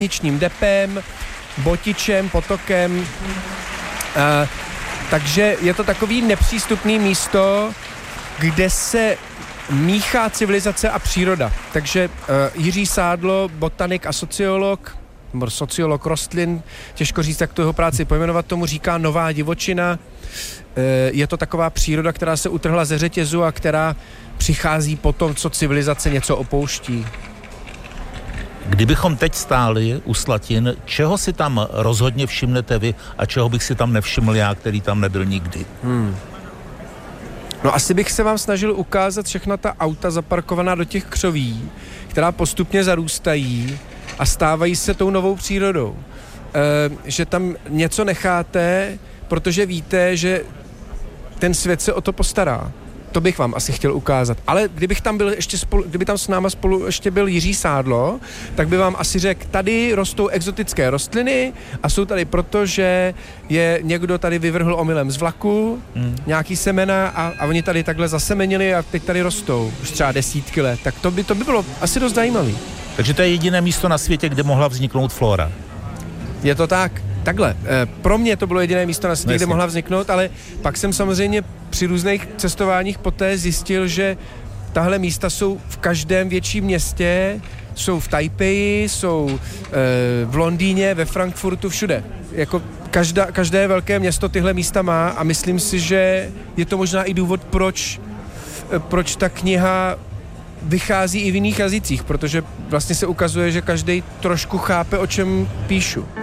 silničním depem, botičem, potokem. Takže je to takový nepřístupný místo, kde se míchá civilizace a příroda. Takže Jiří Sádlo, botanik a sociolog rostlin, těžko říct, jak tu jeho práci pojmenovat, tomu říká nová divočina. Je to taková příroda, která se utrhla ze řetězu a která přichází po tom, co civilizace něco opouští. Kdybychom teď stáli u Slatin, čeho si tam rozhodně všimnete vy a čeho bych si tam nevšiml já, který tam nebyl nikdy? No asi bych se vám snažil ukázat všechna ta auta zaparkovaná do těch křoví, která postupně zarůstají a stávají se tou novou přírodou. Že tam něco necháte, protože víte, že ten svět se o to postará. To bych vám asi chtěl ukázat. Ale kdybych tam byl ještě kdyby tam s náma spolu ještě byl Jiří Sádlo, tak by vám asi řekl, tady rostou exotické rostliny a jsou tady proto, že je někdo tady vyvrhl omylem z vlaku, nějaký semena a oni tady takhle zasemenili a teď tady rostou už třeba desítky let. Tak to by bylo asi dost zajímavý. Takže to je jediné místo na světě, kde mohla vzniknout flora. Je to tak. Takhle, pro mě to bylo jediné místo na světě, kde mohla vzniknout, ale pak jsem samozřejmě při různých cestováních poté zjistil, že tahle místa jsou v každém větším městě, jsou v Tajpeji, jsou v Londýně, ve Frankfurtu, všude. Jako každé velké město tyhle místa má a myslím si, že je to možná i důvod, proč ta kniha vychází i v jiných jazycích, protože vlastně se ukazuje, že každý trošku chápe, o čem píšu.